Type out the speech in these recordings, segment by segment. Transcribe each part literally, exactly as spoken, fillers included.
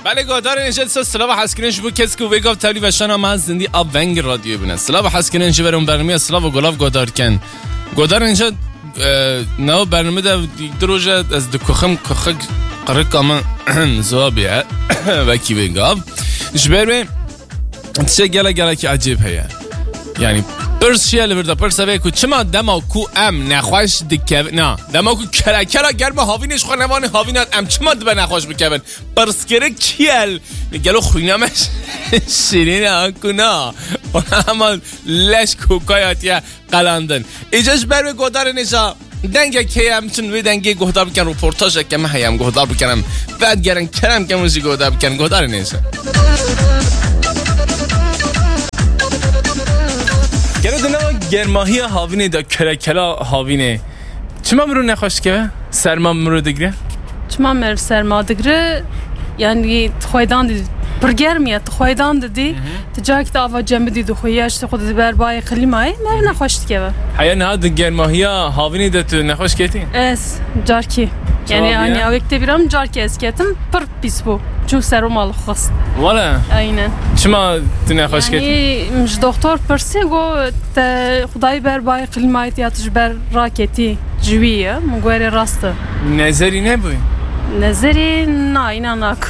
بله گادار نشد سلام حسکرینش بو کس که ویگاف تالی و شنا من زندی آب ونگ رادیو بینه سلام حسکرینش برام برنامه سلام و گلاف گادار کن گادار نشد نه برنامه ده دروجه از دکخم کخک قرق اما زوابیه و کی ویگاف جبرم چه گله گله که عجیب هیا یعنی پرس شیه لورده پرس اوه که چما دما کو ام نخواش دکه نه دما کو کلا کلا گرم هاوینش خانوان هاوینات ام چما دبه نخواش بکبن پرس کرک چیل گلو خوینامش شیرین آنکو نا اما لش کوکایات یا قلاندن ایجاش بر گودار نشا دنگه که هم چون وی دنگه گودار بکن روپورتاش که من هیم گودار بکنم بعد گرن کرم که موزی گودار بکن گودار نشا گردنا گرماهی هاوینه دا کرکلا هاوینه چما مرو نخواست که سرما مرو دگره چما مر سرما دگره یعنی خویدان دی پر گرمیه خویدان دی تجاک تا آوا جنب دی دو خویش تو خود بر بای کلیمای مر نخواست که حیا نه دا گرماهی هاوینه دا تو نخواست کیتی اس جارکی یعنی آنی اوکت بیرم جارکی اس کیتم پر پیس بو جو سرم آل خواست والا اینه چما تو نخواست کیتی یعنی مش دکتر پرسی گو تا خدای بر بای کلیمای تیاتش بر راکتی جویه مگوری راسته نظری نبوی نظری نه اینا نکن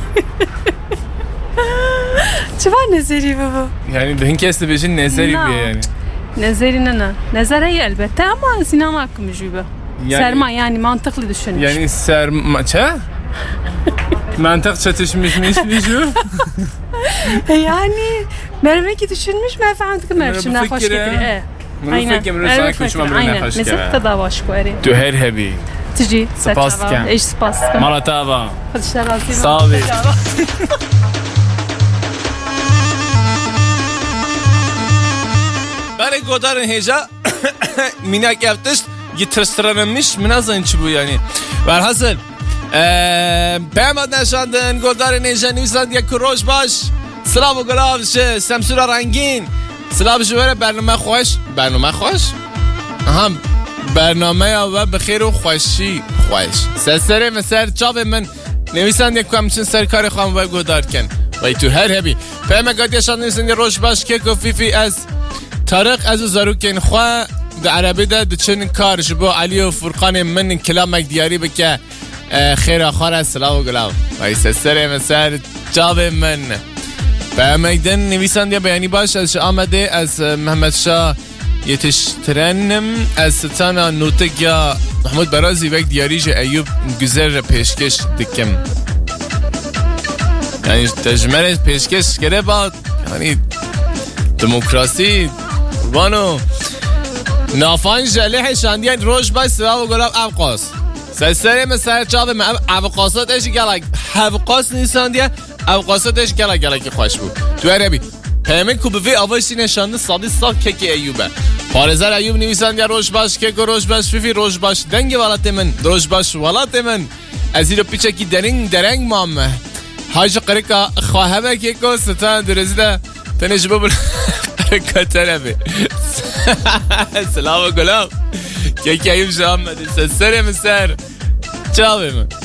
چه با نظری بابا یعنی به این کسی بشه نظری بیه یعنی نظری نه نه نظری البته اما از اینا نکن جویه سرما یعنی منطقلی düşünmüş یعنی سرما چه؟ منطق çatışmış miş میشو yani merve ki düşünmüş ben فهمت که مرچ نخواش کردی من فکر می‌کنم روزای کوچم رو نخواش کردی مثل تداواش کوری تو هر هبی تجی سپاس کن ایش سپاس کن مالتاوا خودش راضی صاحب برای گودار هجا مینک yaptış yetiştirilmiş minazan çi bu yani velhasıl Behmad نشاندن گلدار نیجا نیوزلند یک روش باش سلام و گلاب شه سمسورا رنگین سلام شوره برنامه خوش برنامه خوش هم برنامه و بخیر و خوشی خوش سسره مسر چاپ من نویسند یک کمچین سرکار خواهم و گلدار کن و تو هر هبی فهم گاد یشان نیوزلند روش باش که کفیفی از طارق از زاروکن خواه در عربی ده چن کار جبو علی و فرقان من کلامک دیاری بکه خیر آخر سلام و گلاب و سسر مسر جاب من به مگدن نویسنده بیانی باش از آمده از محمد شاه یتشترنم از ستانا نوتک یا محمود برازی وقت دیاریج ایوب گذر پیشکش دکم یعنی تجمعه پیشکش کرده با یعنی دموکراسی بانو نافان جلیح شاندیان روش باش سلام و گلاب ابقاس سسری مسر چاپ من ابقاسات اش گلک ابقاس نیستن دیگه ابقاسات اش گلک گلک خوش بود تو عربی همین کوبوی آواشی نشانده صادی صاد که که ایوبه پارزر ایوب نویسن دیگه روش باش که روش باش فیفی روش باش دنگ ولات من روش باش ولات من از اینو پیچه کی درنگ درنگ مام حاج قرقا خواهمه که کو ستان درزده تنش ببل قرقا طرفه سلام و گلاب که که ایوب جامده سسر مسر چاوه من